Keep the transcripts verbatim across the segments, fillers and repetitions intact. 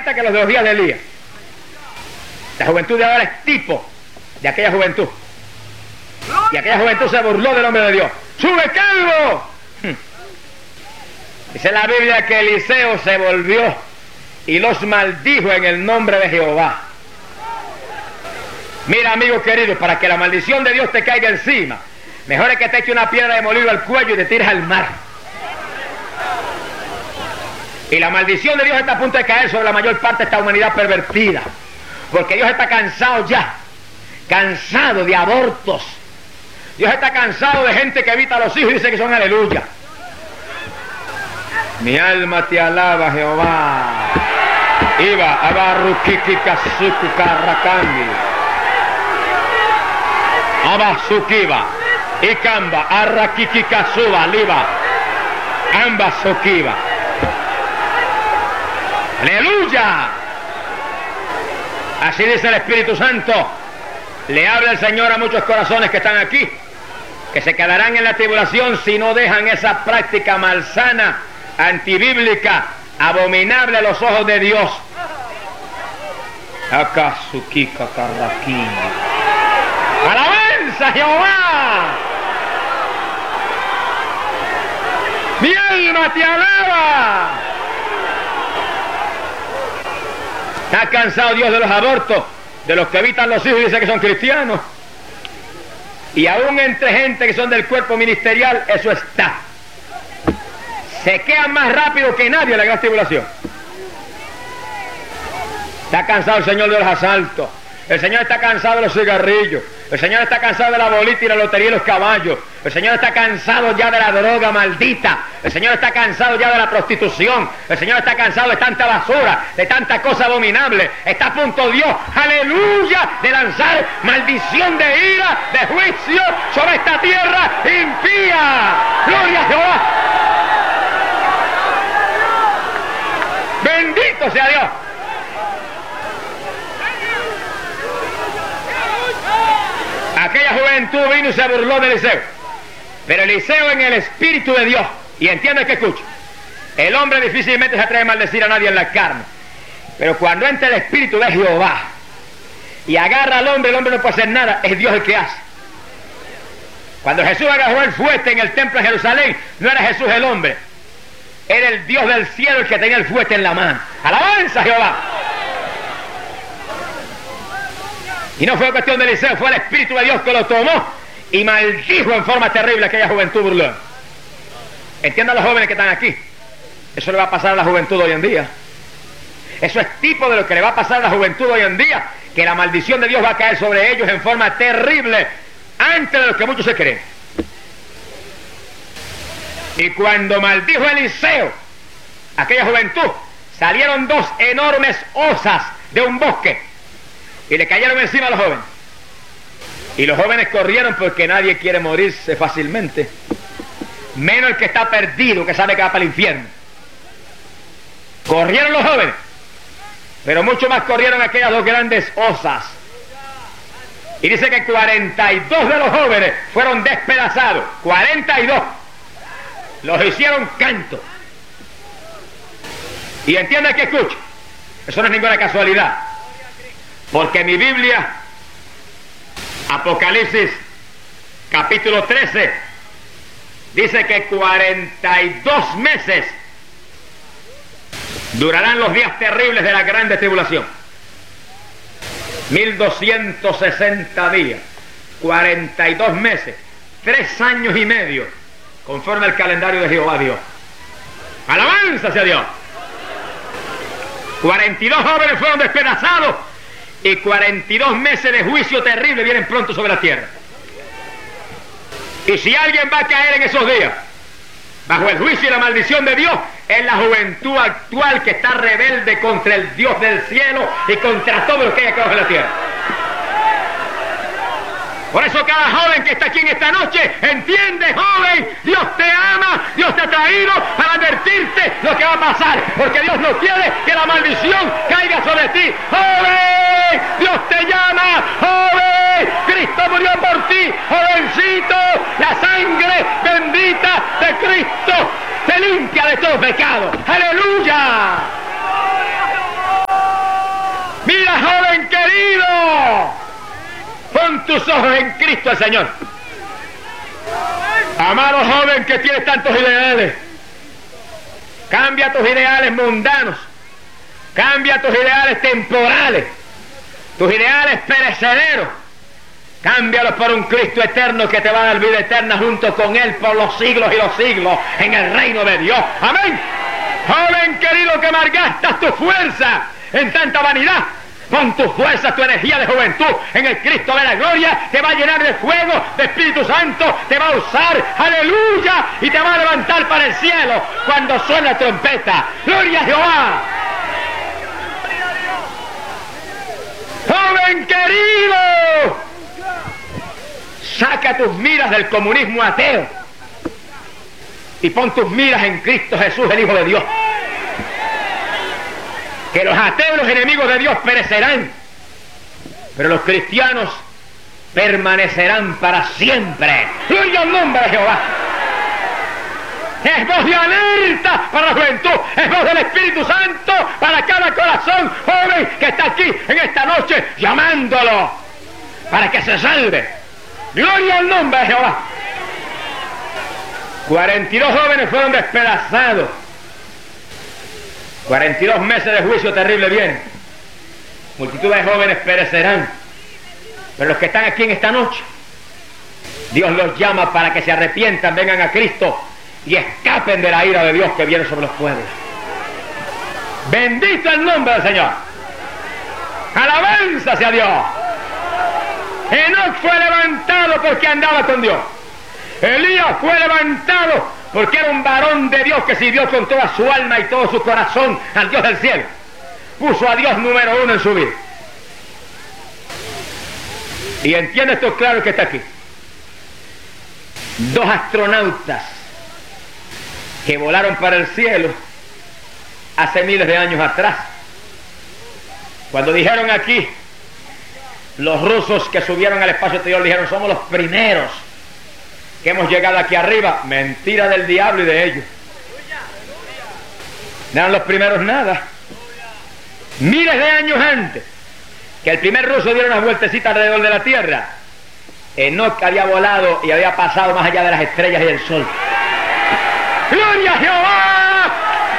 clarita que los de los días de Elías. La juventud de ahora es tipo de aquella juventud. Y aquella juventud se burló del hombre de Dios. ¡Sube, calvo! Dice la Biblia que Eliseo se volvió y los maldijo en el nombre de Jehová. Mira, amigo querido, para que la maldición de Dios te caiga encima, mejor es que te eche una piedra de molido al cuello y te tires al mar. Y la maldición de Dios está a punto de caer sobre la mayor parte de esta humanidad pervertida, porque Dios está cansado ya, cansado de abortos. Dios está cansado de gente que evita a los hijos y dice que son aleluya. Mi alma te alaba, Jehová. Iba, abarruquiki kasuku karrakandi. Abasukiba, Ikamba, arrakiki kasuba, liba. Ambas sokiba. ¡Aleluya! Así dice el Espíritu Santo. Le habla el Señor a muchos corazones que están aquí, que se quedarán en la tribulación si no dejan esa práctica malsana, antibíblica, abominable a los ojos de Dios. Akasukika karrakin. ¡Alabanza, Jehová! ¡Mi alma te alaba! Está cansado Dios de los abortos, de los que evitan los hijos y dice que son cristianos. Y aún entre gente que son del cuerpo ministerial, eso está. Se quedan más rápido que nadie en la gran tribulación. Está cansado el Señor de los asaltos. El Señor está cansado de los cigarrillos. El Señor está cansado de la bolita y la lotería y los caballos. El Señor está cansado ya de la droga maldita. El Señor está cansado ya de la prostitución. El Señor está cansado de tanta basura, de tanta cosa abominable. Está a punto Dios, aleluya, de lanzar maldición de ira, de juicio sobre esta tierra impía. ¡Gloria a Jehová! ¡Bendito sea Dios! Aquella juventud vino y se burló de Eliseo. Pero Eliseo en el Espíritu de Dios, y entiende que escucha, el hombre difícilmente se atreve a maldecir a nadie en la carne, pero cuando entra el Espíritu de Jehová y agarra al hombre, el hombre no puede hacer nada, es Dios el que hace. Cuando Jesús agarró el fuete en el templo de Jerusalén, no era Jesús el hombre, era el Dios del cielo el que tenía el fuete en la mano. ¡Alabanza, Jehová! Y no fue cuestión de Eliseo, fue el Espíritu de Dios que lo tomó y maldijo en forma terrible a aquella juventud burlona. Entiendan los jóvenes que están aquí. Eso le va a pasar a la juventud hoy en día. Eso es tipo de lo que le va a pasar a la juventud hoy en día, que la maldición de Dios va a caer sobre ellos en forma terrible, antes de lo que muchos se creen. Y cuando maldijo Eliseo aquella juventud, salieron dos enormes osas de un bosque y le cayeron encima a los jóvenes. Y los jóvenes corrieron porque nadie quiere morirse fácilmente, menos el que está perdido, que sabe que va para el infierno. Corrieron los jóvenes, pero mucho más corrieron aquellas dos grandes osas. Y dice que cuarenta y dos de los jóvenes fueron despedazados. cuarenta y dos. Los hicieron canto. Y entiende que escuche, eso no es ninguna casualidad, porque mi Biblia, Apocalipsis capítulo trece, dice que cuarenta y dos meses durarán los días terribles de la grande tribulación. mil doscientos sesenta días, cuarenta y dos meses, tres años y medio, conforme al calendario de Jehová Dios. ¡Alabanza sea Dios! cuarenta y dos jóvenes fueron despedazados y cuarenta y dos meses de juicio terrible vienen pronto sobre la tierra. Y si alguien va a caer en esos días bajo el juicio y la maldición de Dios, es la juventud actual que está rebelde contra el Dios del cielo y contra todo lo que hay acá abajo en la tierra. Por eso cada joven que está aquí en esta noche, entiende, joven, Dios te ama, Dios te ha traído para advertirte lo que va a pasar, porque Dios no quiere que la maldición caiga sobre ti. Joven, Dios te llama, joven, Cristo murió por ti, jovencito, la sangre bendita de Cristo te limpia de todo pecado. ¡Aleluya! Mira, joven querido, pon tus ojos en Cristo el Señor. Amado joven que tienes tantos ideales, cambia tus ideales mundanos, cambia tus ideales temporales, tus ideales perecederos, cámbialos por un Cristo eterno que te va a dar vida eterna junto con Él por los siglos y los siglos en el reino de Dios. Amén. Joven querido que malgastas tu fuerza en tanta vanidad, pon tu fuerza, tu energía de juventud en el Cristo de la gloria. Te va a llenar de fuego, de Espíritu Santo, te va a usar, aleluya, y te va a levantar para el cielo cuando suene la trompeta. ¡Gloria a Jehová! ¡Joven querido! Saca tus miras del comunismo ateo y pon tus miras en Cristo Jesús, el Hijo de Dios. Que los ateos, los enemigos de Dios, perecerán, pero los cristianos permanecerán para siempre. ¡Gloria al nombre de Jehová! Es voz de alerta para la juventud, es voz del Espíritu Santo para cada corazón joven que está aquí en esta noche, llamándolo para que se salve. ¡Gloria al nombre de Jehová! cuarenta y dos jóvenes fueron despedazados. cuarenta y dos meses de juicio terrible vienen. Multitud de jóvenes perecerán. Pero los que están aquí en esta noche, Dios los llama para que se arrepientan, vengan a Cristo y escapen de la ira de Dios que viene sobre los pueblos. Bendito el nombre del Señor. Alabanza sea Dios. Enoc fue levantado porque andaba con Dios. Elías fue levantado porque era un varón de Dios que sirvió con toda su alma y todo su corazón al Dios del cielo. Puso a Dios número uno en su vida. Y entiende esto claro que está aquí. Dos astronautas que volaron para el cielo hace miles de años atrás. Cuando dijeron aquí, los rusos que subieron al espacio exterior dijeron, somos los primeros que hemos llegado aquí arriba. Mentira del diablo y de ellos. No eran los primeros nada. Miles de años antes que el primer ruso diera una vueltecita alrededor de la Tierra, Enoc había volado y había pasado más allá de las estrellas y del sol. ¡Gloria a Jehová!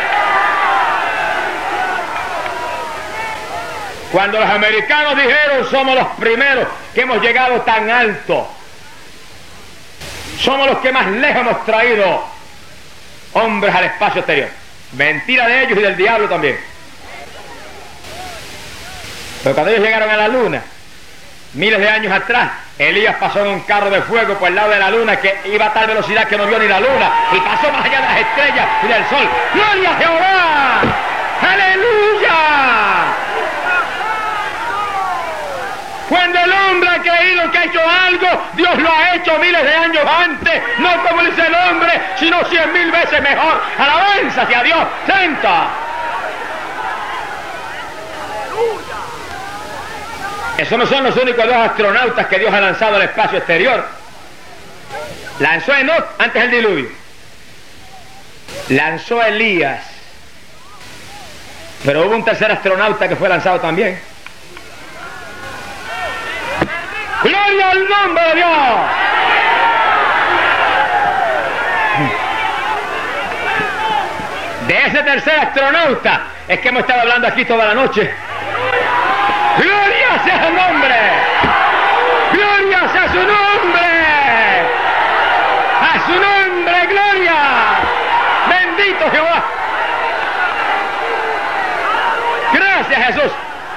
Cuando los americanos dijeron, somos los primeros que hemos llegado tan alto, somos los que más lejos hemos traído hombres al espacio exterior. Mentira de ellos y del diablo también. Pero cuando ellos llegaron a la luna, miles de años atrás, Elías pasó en un carro de fuego por el lado de la luna que iba a tal velocidad que no vio ni la luna y pasó más allá de las estrellas y del sol. ¡Gloria a Jehová! ¡Aleluya! Cuando el hombre ha creído que ha hecho algo, Dios lo ha hecho miles de años antes, no como dice el hombre, sino cien mil veces mejor. ¡Alabanza hacia Dios! ¡Santa! Esos no son los únicos dos astronautas que Dios ha lanzado al espacio exterior. Lanzó a Enoc antes del diluvio. Lanzó a Elías. Pero hubo un tercer astronauta que fue lanzado también. ¡Gloria al nombre de Dios! De ese tercer astronauta es que hemos estado hablando aquí toda la noche. ¡Gloria sea su nombre! ¡Gloria sea su nombre! ¡A su nombre, gloria! ¡Bendito Jehová! ¡Gracias, Jesús!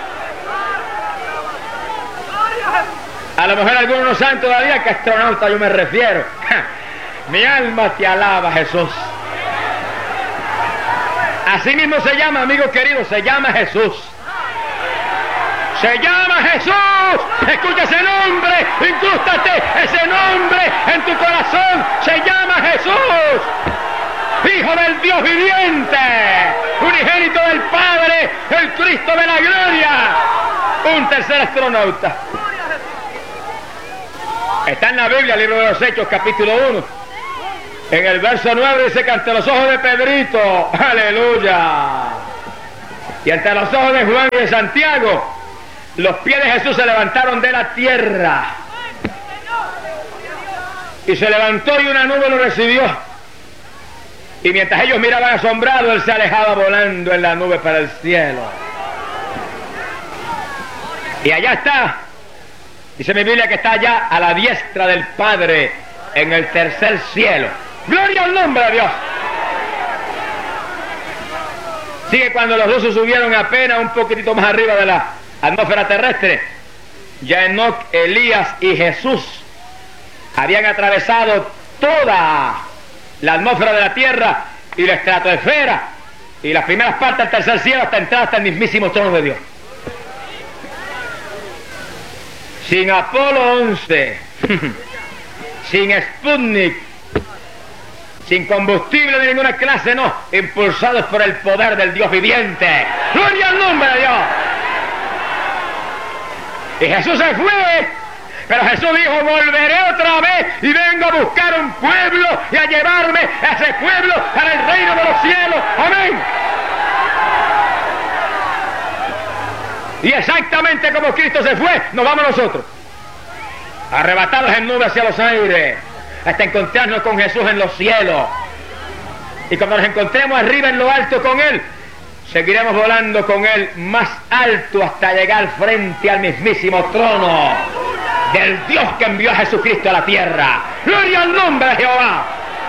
A lo mejor algunos no saben todavía a qué astronauta yo me refiero. Mi alma te alaba, Jesús. Así mismo se llama, amigo querido, se llama Jesús. Se llama Jesús. Escucha ese nombre, incrústate ese nombre en tu corazón. Se llama Jesús, Hijo del Dios viviente, unigénito del Padre, el Cristo de la gloria. Un tercer astronauta. Está en la Biblia, el libro de los Hechos, capítulo uno. En el verso nueve dice que ante los ojos de Pedrito, aleluya, y ante los ojos de Juan y de Santiago, los pies de Jesús se levantaron de la tierra. Y se levantó y una nube lo recibió. Y mientras ellos miraban asombrados, él se alejaba volando en la nube para el cielo. Y allá está, dice mi Biblia que está allá a la diestra del Padre en el tercer cielo. ¡Gloria al nombre de Dios! Sigue cuando los rusos subieron apenas un poquitito más arriba de la atmósfera terrestre. Ya Enoc, Elías y Jesús habían atravesado toda la atmósfera de la tierra y la estratosfera y las primeras partes del tercer cielo hasta entrar hasta el mismísimo trono de Dios. Sin Apolo once, sin Sputnik, sin combustible de ninguna clase, no, impulsados por el poder del Dios viviente. ¡Gloria al nombre de Dios! Y Jesús se fue, pero Jesús dijo, volveré otra vez y vengo a buscar un pueblo y a llevarme a ese pueblo para el reino de los cielos. ¡Amén! Y exactamente como Cristo se fue, nos vamos nosotros, arrebatados en nubes hacia los aires, hasta encontrarnos con Jesús en los cielos. Y cuando nos encontremos arriba en lo alto con Él, seguiremos volando con Él más alto hasta llegar frente al mismísimo trono del Dios que envió a Jesucristo a la tierra. ¡Gloria al nombre de Jehová!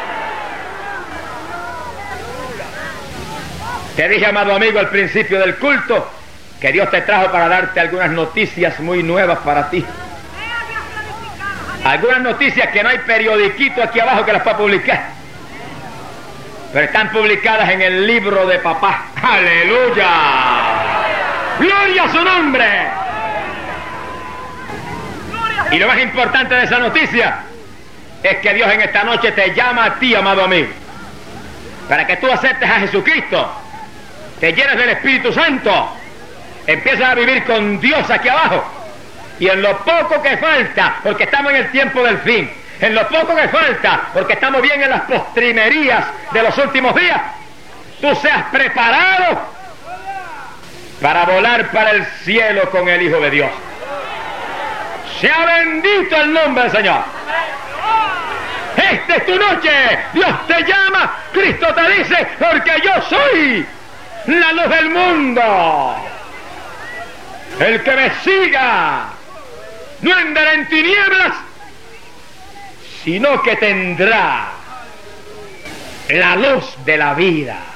Te dije, amado amigo, al principio del culto, que Dios te trajo para darte algunas noticias muy nuevas para ti. Algunas noticias que no hay periodiquito aquí abajo que las pueda publicar, pero están publicadas en el libro de papá. ¡Aleluya! ¡Gloria a su nombre! Y lo más importante de esa noticia es que Dios en esta noche te llama a ti, amado amigo, para que tú aceptes a Jesucristo, te llenes del Espíritu Santo, empiezas a vivir con Dios aquí abajo, y en lo poco que falta, porque estamos en el tiempo del fin, en lo poco que falta, porque estamos bien en las postrimerías de los últimos días, tú seas preparado para volar para el cielo con el Hijo de Dios. Sea bendito el nombre del Señor. Esta es tu noche. Dios te llama. Cristo te dice, porque yo soy la luz del mundo. El que me siga no andará en tinieblas, sino que tendrá la luz de la vida.